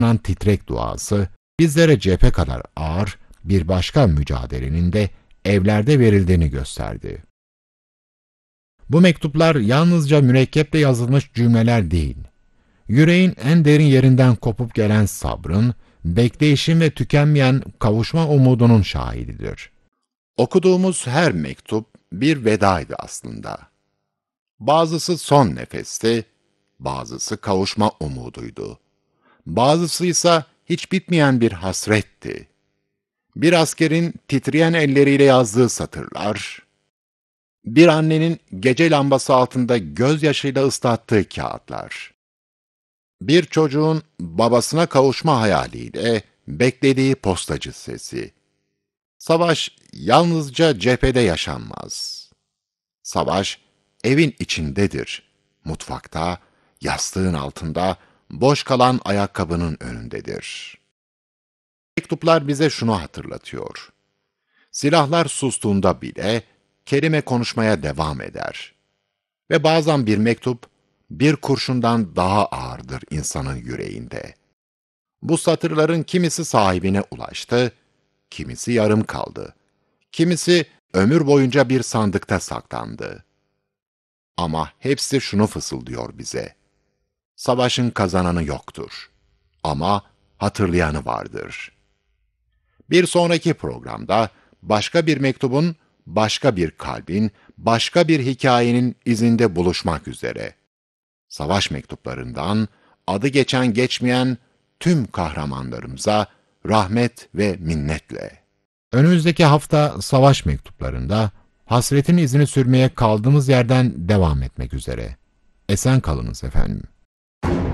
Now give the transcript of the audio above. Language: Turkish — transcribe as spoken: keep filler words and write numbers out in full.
titrek duası, bizlere cephe kadar ağır bir başka mücadelenin de evlerde verildiğini gösterdi. Bu mektuplar yalnızca mürekkeple yazılmış cümleler değil, yüreğin en derin yerinden kopup gelen sabrın, bekleyişin ve tükenmeyen kavuşma umudunun şahididir. Okuduğumuz her mektup bir vedaydı aslında. Bazısı son nefesti, bazısı kavuşma umuduydu. Bazısı ise hiç bitmeyen bir hasretti. Bir askerin titreyen elleriyle yazdığı satırlar, bir annenin gece lambası altında gözyaşıyla ıslattığı kağıtlar, bir çocuğun babasına kavuşma hayaliyle beklediği postacı sesi. Savaş yalnızca cephede yaşanmaz. Savaş evin içindedir, mutfakta, yastığın altında, boş kalan ayakkabının önündedir. Mektuplar bize şunu hatırlatıyor. Silahlar sustuğunda bile kelime konuşmaya devam eder. Ve bazen bir mektup, bir kurşundan daha ağırdır insanın yüreğinde. Bu satırların kimisi sahibine ulaştı, kimisi yarım kaldı. Kimisi ömür boyunca bir sandıkta saklandı. Ama hepsi şunu fısıldıyor bize. Savaşın kazananı yoktur. Ama hatırlayanı vardır. Bir sonraki programda başka bir mektubun, başka bir kalbin, başka bir hikayenin izinde buluşmak üzere. Savaş mektuplarından adı geçen geçmeyen tüm kahramanlarımıza rahmet ve minnetle. Önümüzdeki hafta savaş mektuplarında hasretin izini sürmeye kaldığımız yerden devam etmek üzere. Esen kalınız efendim.